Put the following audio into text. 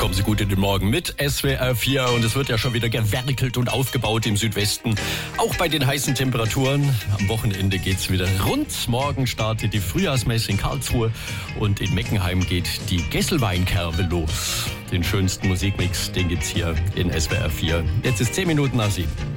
Kommen Sie gut in den Morgen mit SWR 4 und es wird ja schon wieder gewerkelt und aufgebaut im Südwesten. Auch bei den heißen Temperaturen. Am Wochenende geht's wieder rund. Morgen startet die Frühjahrsmesse in Karlsruhe und in Meckenheim geht die Gesselweinkerbe los. Den schönsten Musikmix, den gibt's hier in SWR 4. Jetzt ist 10 Minuten nach 7.